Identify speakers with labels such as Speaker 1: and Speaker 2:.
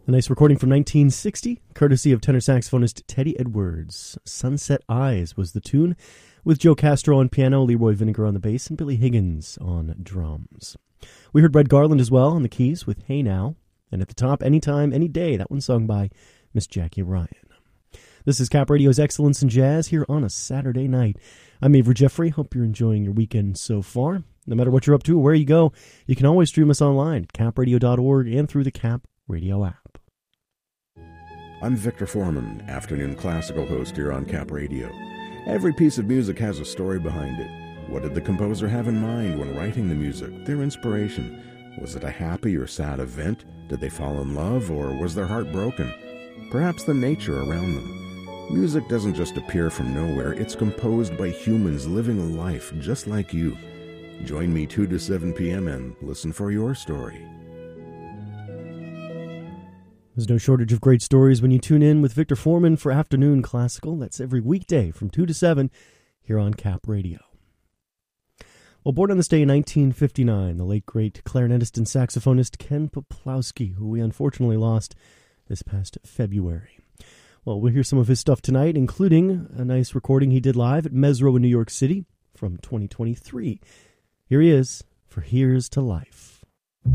Speaker 1: A nice recording from 1960, courtesy of tenor saxophonist Teddy Edwards. Sunset Eyes was the tune, with Joe Castro on piano, Leroy Vinegar on the bass, and Billy Higgins on drums. We heard Red Garland as well on the keys with Hey Now, and at the top, Anytime, Any Day, that one sung by Miss Jackie Ryan. This is Cap Radio's Excellence in Jazz here on a Saturday night. I'm Avery Jeffrey. Hope you're enjoying your weekend so far. No matter what you're up to or where you go, you can always stream us online at capradio.org and through the Cap Radio app.
Speaker 2: I'm Victor Foreman, afternoon classical host here on Cap Radio. Every piece of music has a story behind it. What did the composer have in mind when writing the music, their inspiration? Was it a happy or sad event? Did they fall in love, or was their heart broken? Perhaps the nature around them. Music doesn't just appear from nowhere, it's composed by humans living a life just like you. Join me 2 to 7 p.m. and listen for your story.
Speaker 1: There's no shortage of great stories when you tune in with Victor Foreman for Afternoon Classical. That's every weekday from 2 to 7 here on Cap Radio. Well, born on this day in 1959, the late great clarinetist and saxophonist Ken Poplawski, who we unfortunately lost this past February. Well, we'll hear some of his stuff tonight, including a nice recording he did live at Mesro in New York City from 2023. Here he is for Here's to Life.